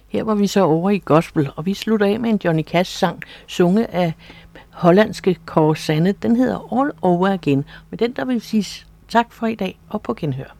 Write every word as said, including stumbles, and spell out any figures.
Her var vi så over i gospel, og vi slutter af med en Johnny Cash-sang, sunget af hollandske Kåre Sanne. Den hedder All Over Again. Med den der vil vi sige tak for i dag, og på genhør.